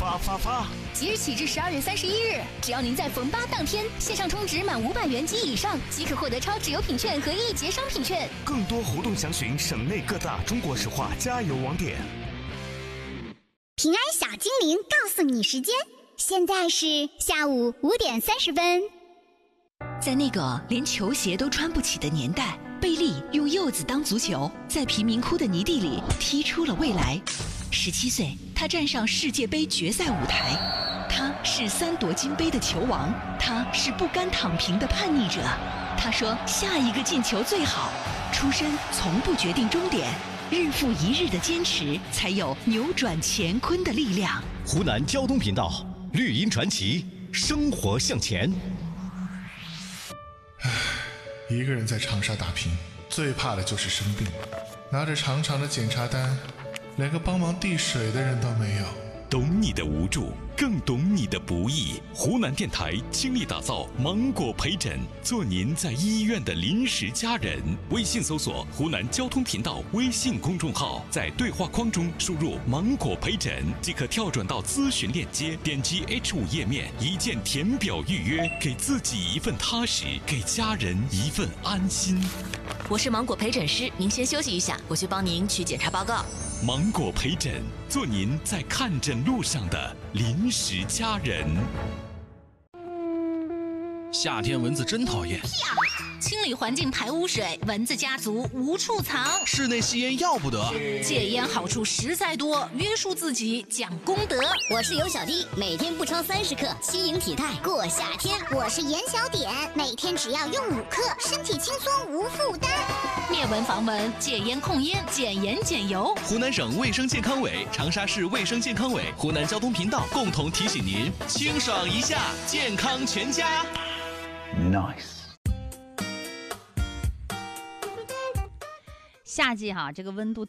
发！ 即日起至12月31日，只要您在逢8当天线上充值满500元及以上，即可获得超值邮品券和1节商品券。 更多活动详询省内各大中国石化加油网点。 平安小精灵告诉你时间，现在是下午5点30分。 在那个连球鞋都穿不起的年代，贝利用柚子当足球，在贫民窟的泥地里踢出了未来。17岁，他站上世界杯决赛舞台。他是3夺金杯的球王，他是不甘躺平的叛逆者。他说下一个进球最好。出身从不决定终点，日复一日的坚持，才有扭转乾坤的力量。 湖南交通频道绿茵传奇，生活向前。 一个人在长沙打拼，最怕的就是生病，拿着长长的检查单，连个帮忙递水的人都没有。 懂你的无助，更懂你的不易。湖南电台倾力打造芒果陪诊，做您在医院的临时家人。微信搜索湖南交通频道微信公众号，在对话框中输入芒果陪诊，即可跳转到咨询链接，点击 H5 页面，一键填表预约，给自己一份踏实，给家人一份安心。 我是芒果陪诊师，您先休息一下，我去帮您取检查报告。 芒果陪诊，做您在看诊路上的临时家人。 夏天蚊子真讨厌， 清理环境排污水，蚊子家族无处藏。 室内吸烟要不得， 戒烟好处实在多，约束自己讲功德。 我是尤小弟，每天不超30克，轻盈体态过夏天。我是严小点，每天只要用5克，身体轻松无负担。 灭蚊防蚊，戒烟控烟，减盐减油。 湖南省卫生健康委、长沙市卫生健康委、湖南交通频道共同提醒您：清爽一下，健康全家。 Nice。夏季这个温度